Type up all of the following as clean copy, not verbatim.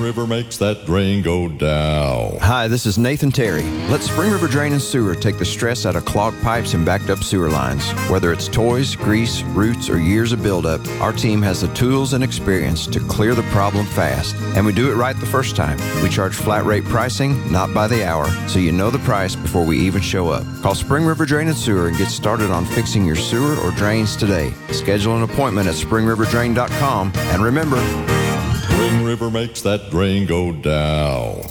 River makes that drain go down. Hi, this is Nathan Terry. Let Spring River Drain and Sewer take the stress out of clogged pipes and backed up sewer lines. Whether it's toys, grease, roots, or years of buildup, our team has the tools and experience to clear the problem fast. And we do it right the first time. We charge flat rate pricing, not by the hour, so you know the price before we even show up. Call Spring River Drain and Sewer and get started on fixing your sewer or drains today. Schedule an appointment at springriverdrain.com. And remember, Spring River makes that drain go down.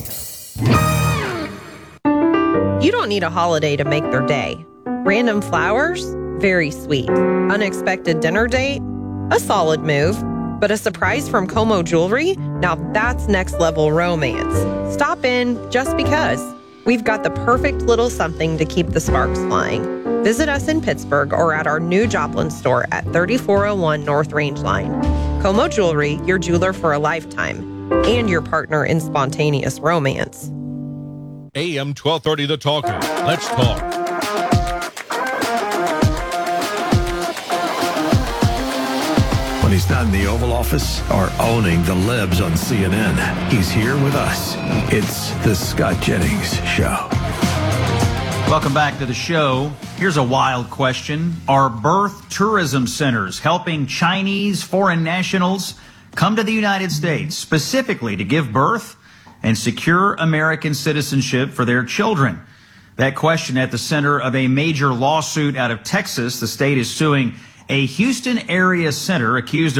You don't need a holiday to make their day. Random flowers? Very sweet. Unexpected dinner date? A solid move. But a surprise from Como Jewelry? Now that's next level romance. Stop in just because. We've got the perfect little something to keep the sparks flying. Visit us in Pittsburgh or at our new Joplin store at 3401 North Range Line. Como Jewelry, your jeweler for a lifetime, and your partner in spontaneous romance. AM 1230 The Talker. Let's talk. When he's not in the Oval Office or owning the libs on CNN, he's here with us. It's the Scott Jennings Show. Welcome back to the show. Here's a wild question. Are birth tourism centers helping Chinese foreign nationals come to the United States specifically to give birth and secure American citizenship for their children? That question at the center of a major lawsuit out of Texas. The state is suing a Houston area center accused of